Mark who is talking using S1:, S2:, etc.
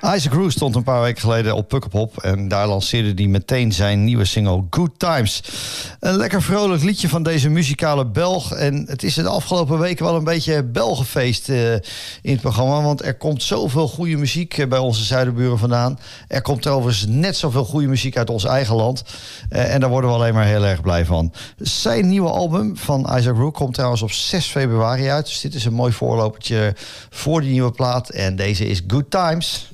S1: Isaac Rue stond een paar weken geleden op Pukkelpop en daar lanceerde hij meteen zijn nieuwe single Good Times. Een lekker vrolijk liedje van deze muzikale Belg. En het is de afgelopen weken wel een beetje Belgenfeest in het programma, want er komt zoveel goede muziek bij onze zuidenburen vandaan. Er komt overigens net zoveel goede muziek uit ons eigen land. En daar worden we alleen maar heel erg blij van. Zijn nieuwe album van Isaac Rue komt trouwens op 6 februari uit. Dus dit is een mooi voorlopertje voor die nieuwe plaat. En deze is Good Times.